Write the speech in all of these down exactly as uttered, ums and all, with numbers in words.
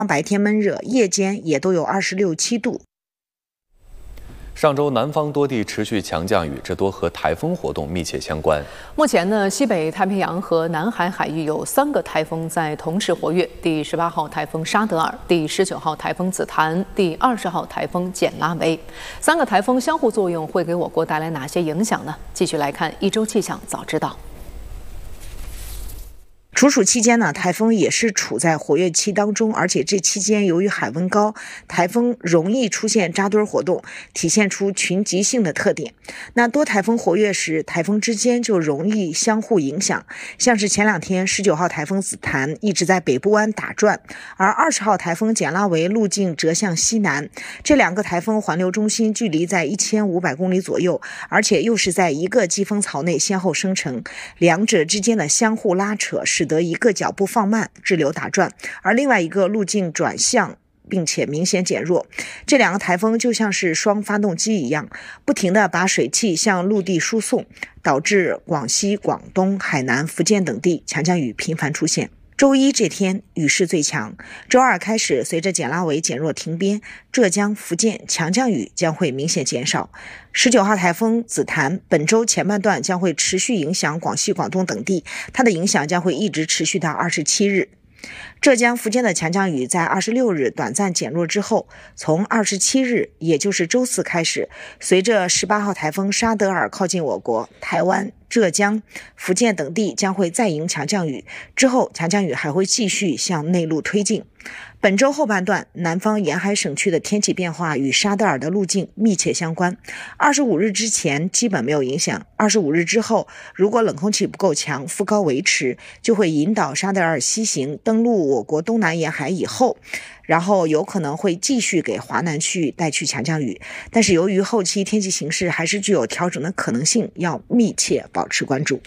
白天闷热，夜间也都有二十六七度。 上周南方多地持续强降雨，这多和台风活动密切相关。 目前呢，西北太平洋和南海海域有三个台风在同时活跃：第十八号台风沙德尔、第十九号台风紫檀、第二十号台风简拉维。三个台风相互作用会给我国带来哪些影响呢？继续来看一周气象早知道。 处暑期间呢，台风也是处在活跃期当中，而且这期间由于海温高，台风容易出现扎堆活动，体现出群集性的特点。那多台风活跃时，台风之间就容易相互影响，像是前两天十九号台风紫檀一直在北部湾打转，而二十号台风简拉维路径折向西南，这两个台风环流中心距离在一千五百公里左右，而且又是在一个季风槽内先后生成，两者之间的相互拉扯使得一个脚步放慢，滞留打转，而另外一个路径转向并且明显减弱。这两个台风就像是双发动机一样，不停地把水汽向陆地输送，导致广西、广东、海南、福建等地强降雨频繁出现。周一这天雨势最强，周二开始随着简拉维减弱停边，浙江、福建强降雨将会明显减少。十九号台风紫檀本周前半段将会持续影响广西、广东等地，它的影响将会一直持续到二十七日。浙江、福建的强降雨在二十六日短暂减弱之后，从二十七日，也就是周四开始，随着十八号台风沙德尔靠近我国，台湾、浙江、福建等地将会再迎强降雨，之后强降雨还会继续向内陆推进。本周后半段，南方沿海省区的天气变化与沙德尔的路径密切相关。二十五日之前基本没有影响，二十五日之后，如果冷空气不够强，副高维持，就会引导沙德尔西行，登陆我国东南沿海以后，然后有可能会继续给华南区域带去强降雨。但是由于后期天气形势还是具有调整的可能性，要密切保持关注。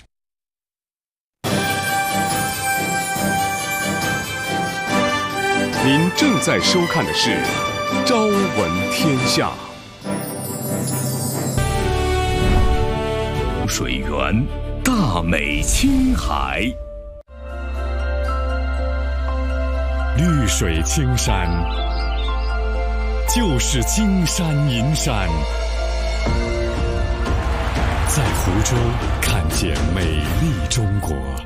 您正在收看的是《朝闻天下》。水源，大美青海，绿水青山，就是金山银山。在湖州看见美丽中国。